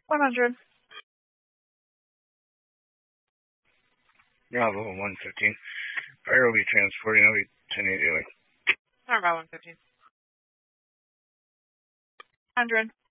100. Bravo, 115. Fire will be transporting, I'll be 1080. Bravo, 115. 100.